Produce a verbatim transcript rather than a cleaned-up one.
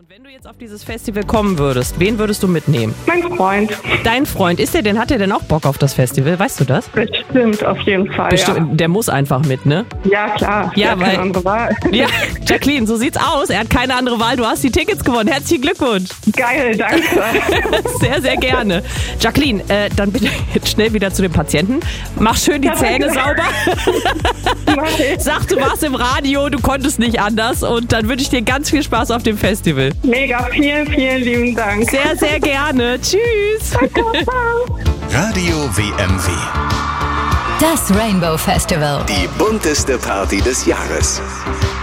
Und wenn du jetzt auf dieses Festival kommen würdest, wen würdest du mitnehmen? Mein Freund. Dein Freund, ist der denn, hat der denn auch Bock auf das Festival? Weißt du das? Bestimmt, auf jeden Fall, Bestimmt, der muss einfach mit, ne? ja. Ja, klar. Ja, Der hat weil- keine andere Wahl. Ja, Jacqueline, so sieht's aus. Er hat keine andere Wahl. Du hast die Tickets gewonnen. Herzlichen Glückwunsch. Geil, danke. Sehr, sehr gerne. Jacqueline, äh, dann bitte jetzt schnell wieder zu den Patienten. Mach schön die Ja, Zähne danke. sauber. Mach ich. Sag, du warst im Radio, du konntest nicht anders. Und dann wünsche ich dir ganz viel Spaß auf dem Festival. Mega, vielen, vielen lieben Dank. Sehr, sehr gerne. Tschüss. Ciao. Radio W M W. Das Rainbow Festival. Die bunteste Party des Jahres.